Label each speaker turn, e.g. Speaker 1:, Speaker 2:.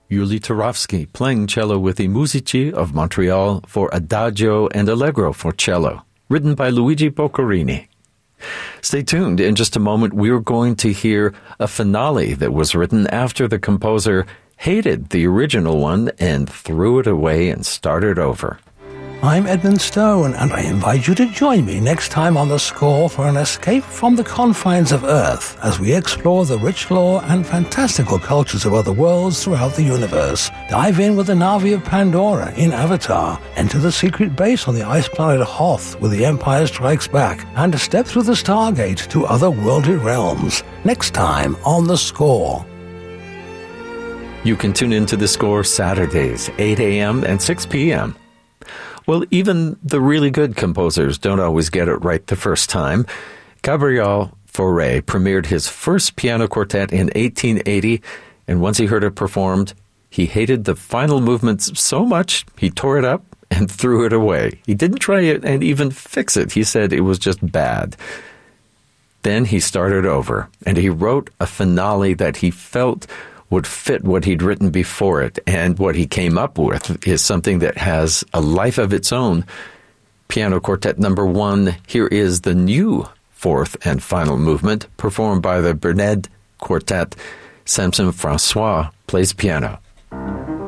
Speaker 1: Yuli Turovsky playing cello with I Musici of Montreal for Adagio and Allegro for cello, written by Luigi Boccherini. Stay tuned. In just a moment, we're going to hear a finale that was written after the composer hated the original one and threw it away and started over.
Speaker 2: I'm Edmund Stone, and I invite you to join me next time on The Score for an escape from the confines of Earth as we explore the rich lore and fantastical cultures of other worlds throughout the universe. Dive in with the Na'vi of Pandora in Avatar, enter the secret base on the ice planet Hoth with The Empire Strikes Back, and step through the Stargate to otherworldly realms. Next time on The Score.
Speaker 1: You can tune into The Score Saturdays, 8 a.m. and 6 p.m. Well, even the really good composers don't always get it right the first time. Gabriel Fauré premiered his first piano quartet in 1880, and once he heard it performed, he hated the final movements so much he tore it up and threw it away. He didn't try it and even fix it. He said it was just bad. Then he started over, and he wrote a finale that he felt would fit what he'd written before it, and what he came up with is something that has a life of its own. Piano Quartet number 1, here is the new fourth and final movement, performed by the Bernard Quartet. Samson Francois plays piano.